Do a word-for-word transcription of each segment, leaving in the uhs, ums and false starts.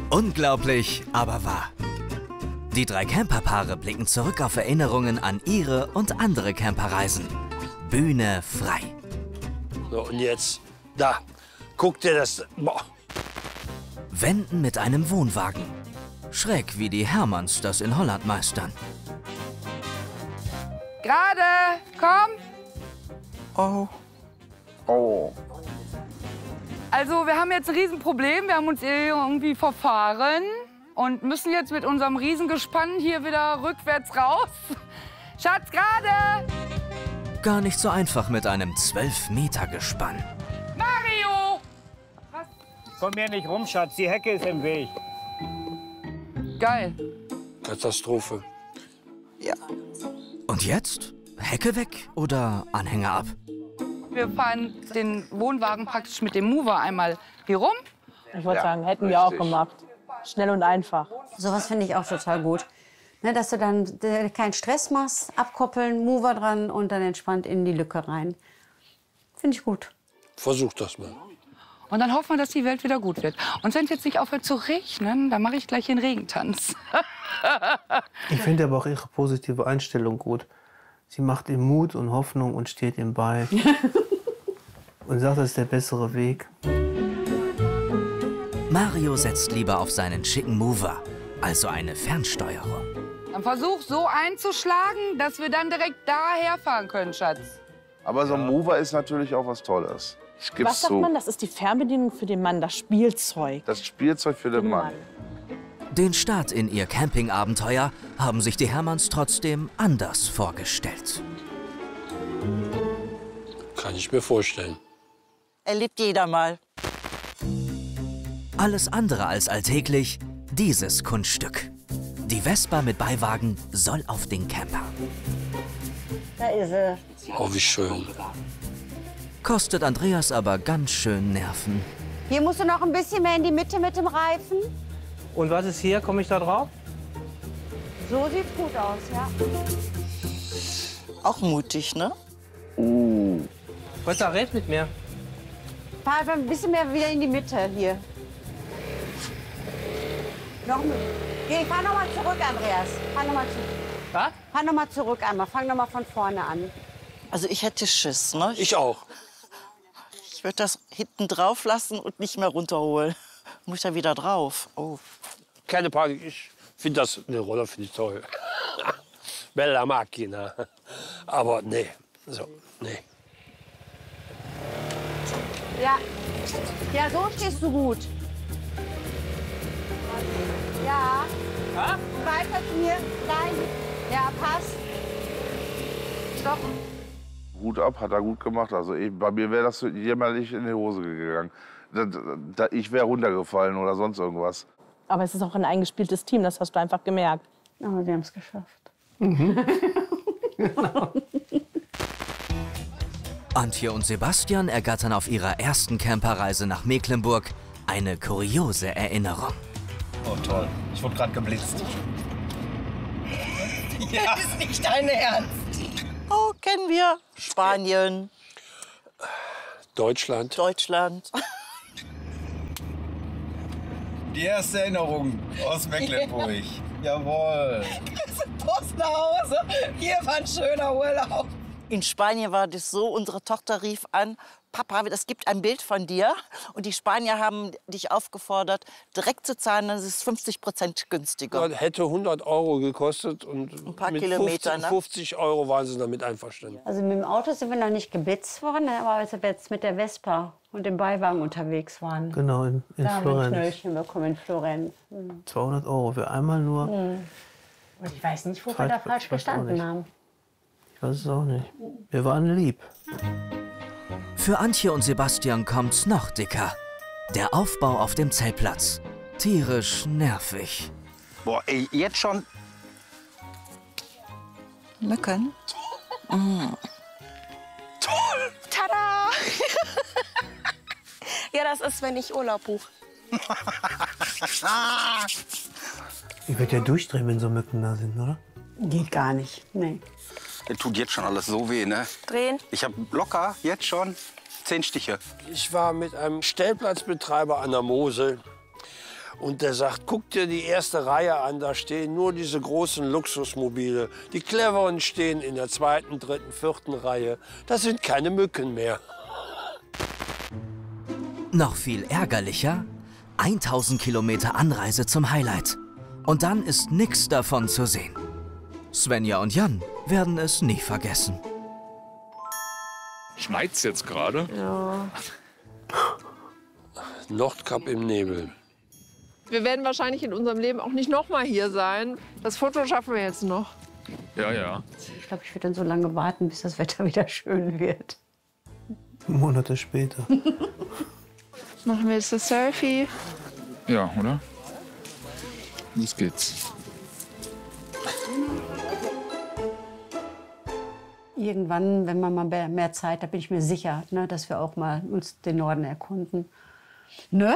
Unglaublich, aber wahr. Die drei Camperpaare blicken zurück auf Erinnerungen an ihre und andere Camperreisen. Bühne frei. So, und jetzt, da, guck dir das, boah. Wenden mit einem Wohnwagen. Schräg wie die Hermanns das in Holland meistern. Gerade, komm. Oh. Oh. Also wir haben jetzt ein Riesenproblem. Wir haben uns irgendwie verfahren und müssen jetzt mit unserem Riesengespann hier wieder rückwärts raus. Schatz, gerade. Gar nicht so einfach mit einem zwölf Meter Gespann. Mario! Was? Komm hier nicht rum, Schatz. Die Hecke ist im Weg. Geil. Katastrophe. Ja. Und jetzt? Hecke weg oder Anhänger ab? Wir fahren den Wohnwagen praktisch mit dem Mover einmal hier rum. Ich wollte Ja, sagen, hätten richtig. wir auch gemacht. Schnell und einfach. Sowas finde ich auch total gut. Ne, dass du dann äh, keinen Stress machst, abkoppeln, Mover dran und dann entspannt in die Lücke rein. Finde ich gut. Versuch das mal. Und dann hoffen wir, dass die Welt wieder gut wird. Und wenn es jetzt nicht aufhört zu regnen, dann mache ich gleich den Regentanz. Ich finde aber auch ihre positive Einstellung gut. Sie macht ihm Mut und Hoffnung und steht ihm bei. Und sagt, das ist der bessere Weg. Mario setzt lieber auf seinen schicken Mover, also eine Fernsteuerung. Dann versuch so einzuschlagen, dass wir dann direkt daher fahren können, Schatz. Aber so ein Mover ist natürlich auch was Tolles. Das gibt's Was sagt so. man? Das ist die Fernbedienung für den Mann, das Spielzeug. Das Spielzeug für den Mann. Den Start in ihr Campingabenteuer haben sich die Hermanns trotzdem anders vorgestellt. Kann ich mir vorstellen. Erlebt jeder mal. Alles andere als alltäglich, dieses Kunststück. Die Vespa mit Beiwagen soll auf den Camper. Da ist sie. Oh, wie schön. Kostet Andreas aber ganz schön Nerven. Hier musst du noch ein bisschen mehr in die Mitte mit dem Reifen. Und was ist hier? Komme ich da drauf? So sieht's gut aus, ja. Auch mutig, ne? Weiter, red mit mir. Fahr einfach ein bisschen mehr wieder in die Mitte hier. Noch mit. Geh, fahr noch mal zurück, Andreas. Fahr noch mal zurück. Was? Fahr noch mal zurück einmal. Fang noch mal von vorne an. Also ich hätte Schiss, ne? Ich auch. Ich würde das hinten drauf lassen und nicht mehr runterholen. Muss ich da wieder drauf? Oh. Keine Panik, ich finde das, eine Roller finde ich toll. Bella Macchina. Aber nee, so, nee. Ja. Ja, so stehst du gut. Ja. Ja? Weiter zu mir. Nein. Ja, passt. Stopp. Hut ab, hat er gut gemacht. Also ich, bei mir wäre das jämmerlich in die Hose gegangen. Da, da, ich wäre runtergefallen oder sonst irgendwas. Aber es ist auch ein eingespieltes Team, das hast du einfach gemerkt. Aber wir haben es geschafft. Antje und Sebastian ergattern auf ihrer ersten Camperreise nach Mecklenburg eine kuriose Erinnerung. Oh toll, ich wurde gerade geblitzt. Ja. Das ist nicht dein Ernst. Oh, kennen wir. Spanien. Deutschland. Deutschland. Die erste Erinnerung aus Mecklenburg. Jawohl. Post nach Hause. Hier war ein schöner Urlaub. In Spanien war das so, unsere Tochter rief an, Papa, es gibt ein Bild von dir. Und die Spanier haben dich aufgefordert, direkt zu zahlen, das ist fünfzig Prozent günstiger. Das hätte hundert Euro gekostet und Ein paar mit Kilometer, fünfzig, ne? fünfzig Euro waren sie damit einverstanden. Also mit dem Auto sind wir noch nicht geblitzt worden, aber als wir jetzt mit der Vespa und dem Beiwagen unterwegs waren. Genau, in, in Da haben wir ein Florenz. Knöllchen bekommen in Florenz. Mhm. zweihundert Euro für einmal nur. Mhm. Und ich weiß nicht, wo wir Falsch- da falsch ich weiß auch gestanden nicht. haben. Ich weiß es auch nicht. Wir waren lieb. Für Antje und Sebastian kommt's noch dicker. Der Aufbau auf dem Zeltplatz. Tierisch nervig. Boah, ey, jetzt schon. Mücken. Mm. Toll! Tada! Ja, das ist, wenn ich Urlaub buche. Ich werde ja durchdrehen, wenn so Mücken da sind, oder? Geht gar nicht, nee. Das tut jetzt schon alles so weh, ne? Drehen. Ich habe locker jetzt schon zehn Stiche. Ich war mit einem Stellplatzbetreiber an der Mosel Und der sagt, guck dir die erste Reihe an, da stehen nur diese großen Luxusmobile. Die cleveren stehen in der zweiten, dritten, vierten Reihe. Da sind keine Mücken mehr. Noch viel ärgerlicher, tausend Kilometer Anreise zum Highlight. Und dann ist nichts davon zu sehen. Svenja und Jan werden es nie vergessen. Schneit's jetzt gerade? Ja. Nordkap im Nebel. Wir werden wahrscheinlich in unserem Leben auch nicht noch mal hier sein. Das Foto schaffen wir jetzt noch. Ja, ja. Ich glaube, ich würde dann so lange warten, bis das Wetter wieder schön wird. Monate später. Machen wir jetzt das Selfie. Ja, oder? Los geht's. Irgendwann, wenn man mal mehr Zeit hat, bin ich mir sicher, ne, dass wir auch mal uns den Norden erkunden. Ne?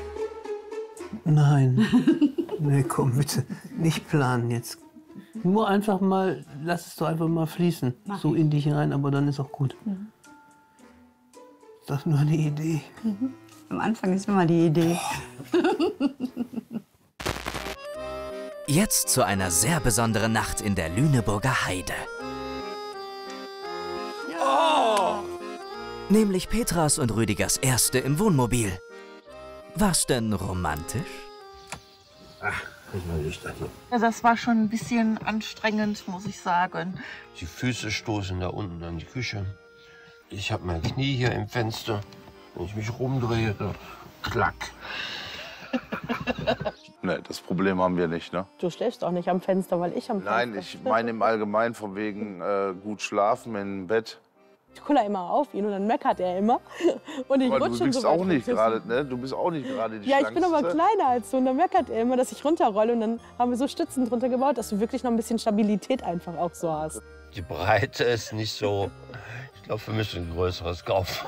Nein. Nee, komm bitte. Nicht planen jetzt. Nur einfach mal, lass es doch einfach mal fließen. Mach So ich. in dich rein, aber dann ist auch gut. Mhm. Das ist nur eine Idee. Mhm. Am Anfang ist immer die Idee. Jetzt zu einer sehr besonderen Nacht in der Lüneburger Heide. Oh! Nämlich Petras und Rüdigers erste im Wohnmobil. War's denn romantisch? Ach, ich mal nicht an. Ja, das war schon ein bisschen anstrengend, muss ich sagen. Die Füße stoßen da unten an die Küche. Ich habe mein Knie hier im Fenster. Wenn ich mich rumdrehe, dann klack. Nee, das Problem haben wir nicht, ne? Du schläfst auch nicht am Fenster, weil ich am Fenster Nein, ich meine im Allgemeinen von wegen äh, gut schlafen im Bett. Ich kuller immer auf ihn und dann meckert er immer. Und ich Aber rutsche du bist so auch weit nicht runter. gerade, ne? Du bist auch nicht gerade die Ja, ich bin aber Schlankste. kleiner als du und dann meckert er immer, dass ich runterrolle. Und dann haben wir so Stützen drunter gebaut, dass du wirklich noch ein bisschen Stabilität einfach auch so hast. Die Breite ist nicht so. Ich glaube, wir müssen ein größeres kaufen.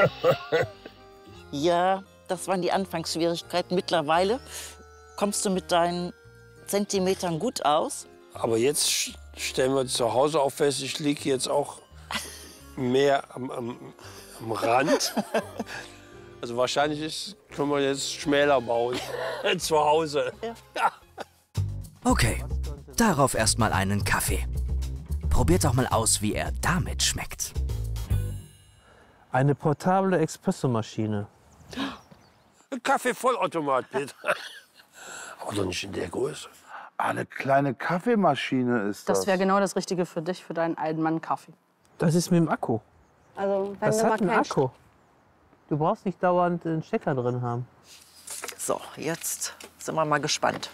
Ja, das waren die Anfangsschwierigkeiten. Mittlerweile kommst du mit deinen Zentimetern gut aus. Aber jetzt stellen wir zu Hause auch fest, ich liege jetzt auch mehr am, am, am Rand. Also wahrscheinlich ist, können wir jetzt schmäler bauen zu Hause. Ja. Okay, darauf erstmal einen Kaffee. Probiert doch mal aus, wie er damit schmeckt. Eine portable Espressomaschine. Ein Kaffee-Vollautomat, Peter. Aber doch nicht in der Größe. Eine kleine Kaffeemaschine ist das. Das wäre genau das Richtige für dich, für deinen alten Mann Kaffee. Das ist mit dem Akku. Also, wenn Das du hat mal einen keinen Akku. Du brauchst nicht dauernd einen Stecker drin haben. So, jetzt sind wir mal gespannt.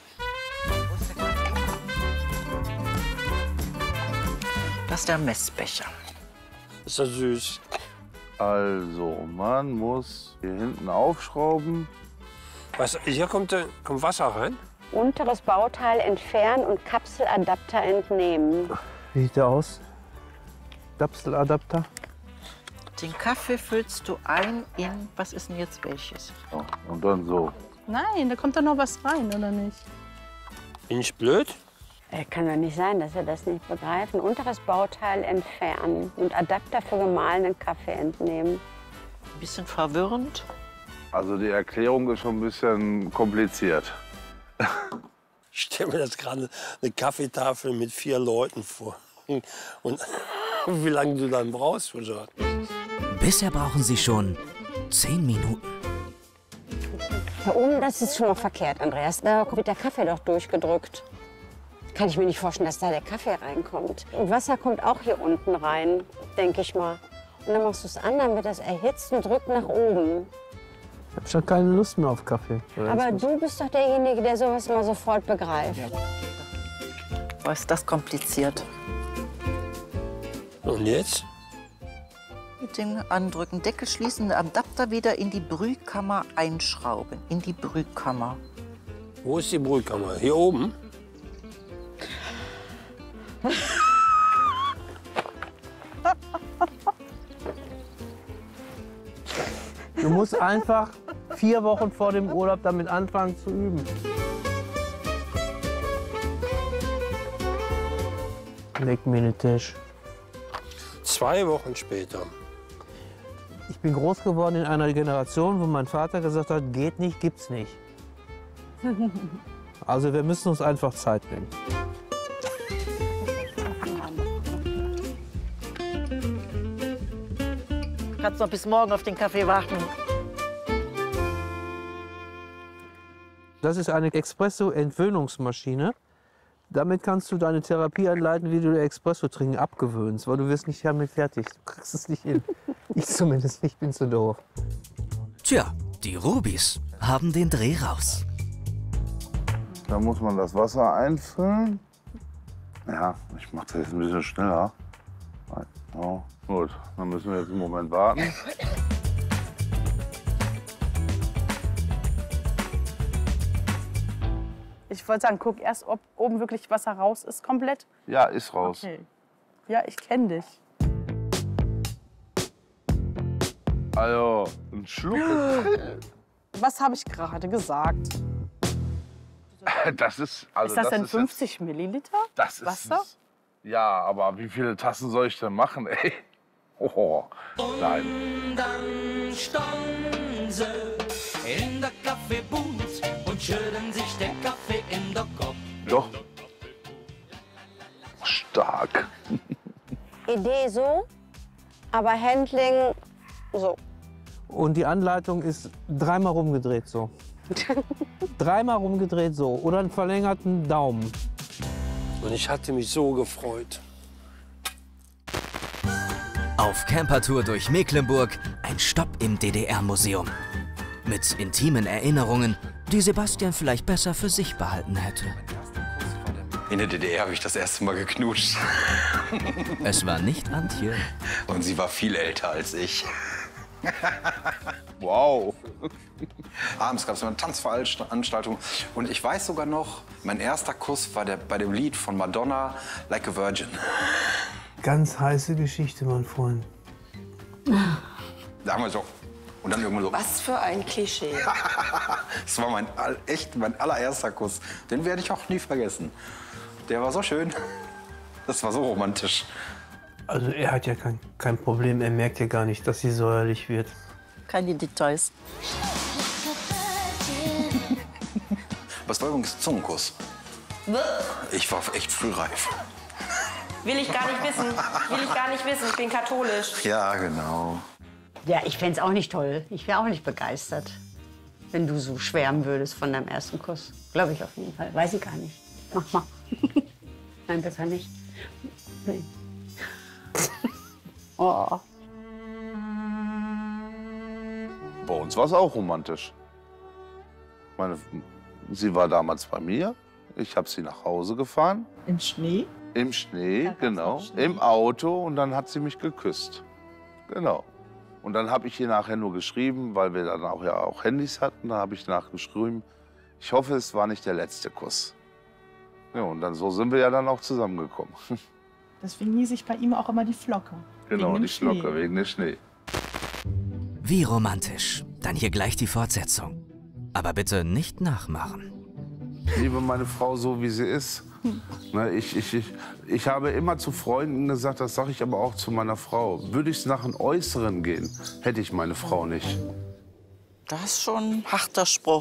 Das ist der Messbecher. Ist das süß. Also, man muss hier hinten aufschrauben. Was, hier kommt, der- kommt Wasser rein? Unteres Bauteil entfernen und Kapseladapter entnehmen. Wie sieht der aus? Kapseladapter. Den Kaffee füllst du ein in, was ist denn jetzt welches? So, und dann so. Nein, da kommt doch noch was rein, oder nicht? Bin ich blöd? Äh, kann doch nicht sein, dass wir das nicht begreifen. Unteres Bauteil entfernen und Adapter für gemahlenen Kaffee entnehmen. Ein bisschen verwirrend. Also die Erklärung ist schon ein bisschen kompliziert. Ich stelle mir das gerade eine Kaffeetafel mit vier Leuten vor. Und wie lange du dann brauchst für so. Bisher brauchen sie schon zehn Minuten. Da oben, das ist schon mal verkehrt, Andreas. Da wird der Kaffee doch durchgedrückt. Kann ich mir nicht vorstellen, dass da der Kaffee reinkommt. Und Wasser kommt auch hier unten rein, denke ich mal. Und dann machst du es an, dann wird das erhitzt und drückt nach oben. Ich habe schon keine Lust mehr auf Kaffee. Aber du bist doch derjenige, der sowas mal sofort begreift. Was ist das kompliziert? Und jetzt? Mit dem andrücken, Deckel schließen, den Adapter wieder in die Brühkammer einschrauben. In die Brühkammer. Wo ist die Brühkammer? Hier oben? Du musst einfach vier Wochen vor dem Urlaub damit anfangen zu üben. Leg mir den Tisch. Zwei Wochen später. Ich bin groß geworden in einer Generation, wo mein Vater gesagt hat, geht nicht, gibt's nicht. Also wir müssen uns einfach Zeit nehmen. Kannst noch bis morgen auf den Kaffee warten. Das ist eine Espresso-Entwöhnungsmaschine. Damit kannst du deine Therapie anleiten, wie du Espresso trinken abgewöhnst, weil du wirst nicht damit fertig. Du kriegst es nicht hin. Ich zumindest nicht, bin zu doof. Tja, die Rubis haben den Dreh raus. Da muss man das Wasser einfüllen. Ja, ich mache das jetzt ein bisschen schneller. Oh, gut, dann müssen wir jetzt einen Moment warten. Ich wollte sagen, guck erst, ob oben wirklich Wasser raus ist, komplett. Ja, ist raus. Okay. Ja, ich kenne dich. Also, ein Schluck. Was habe ich gerade gesagt? Das ist, also ist das, das denn ist fünfzig Milliliter das ist, Wasser? Ja, aber wie viele Tassen soll ich denn machen, ey? Oh, nein. Und dann standen sie in der Kaffeebooth und schütten sich den Kaffee in der Kopf. Doch. Stark. Idee so, aber Handling so. Und die Anleitung ist dreimal rumgedreht so. Dreimal rumgedreht so. Oder einen verlängerten Daumen. Und ich hatte mich so gefreut. Auf Campertour durch Mecklenburg ein Stopp im D D R-Museum. Mit intimen Erinnerungen, die Sebastian vielleicht besser für sich behalten hätte. In der D D R habe ich das erste Mal geknutscht. Es war nicht Antje. Und sie war viel älter als ich. Wow. Abends gab es eine Tanzveranstaltung. Und ich weiß sogar noch, mein erster Kuss war der, bei dem Lied von Madonna, Like a Virgin. Ganz heiße Geschichte, mein Freund. Da haben wir so. Und dann irgendwann so. Was für ein Klischee. Das war mein, echt mein allererster Kuss. Den werde ich auch nie vergessen. Der war so schön. Das war so romantisch. Also er hat ja kein, kein Problem, er merkt ja gar nicht, dass sie säuerlich wird. Keine Details. Was war übrigens Zungenkuss? Ich war echt frühreif. Will ich gar nicht wissen. Will ich gar nicht wissen. Ich bin katholisch. Ja, genau. Ja, ich fände es auch nicht toll. Ich wäre auch nicht begeistert, wenn du so schwärmen würdest von deinem ersten Kuss. Glaube ich auf jeden Fall. Weiß ich gar nicht. Mach mal. Nein, besser nicht. Nee. Oh. Bei uns war es auch romantisch. Meine, sie war damals bei mir. Ich habe sie nach Hause gefahren. Im Schnee? Im Schnee, genau. Schnee. Im Auto und dann hat sie mich geküsst. Genau. Und dann habe ich ihr nachher nur geschrieben, weil wir dann auch ja auch Handys hatten. Da habe ich nachgeschrieben, ich hoffe, es war nicht der letzte Kuss. Ja, und dann so sind wir ja dann auch zusammengekommen. Deswegen hieß ich bei ihm auch immer die Flocke. Genau, die Flocke, wegen dem Schnee. Wie romantisch. Dann hier gleich die Fortsetzung. Aber bitte nicht nachmachen. Ich liebe meine Frau so, wie sie ist. Ne, ich, ich, ich, ich habe immer zu Freunden gesagt, das sage ich aber auch zu meiner Frau. Würde ich nach dem Äußeren gehen, hätte ich meine Frau nicht. Das ist schon ein harter Spruch.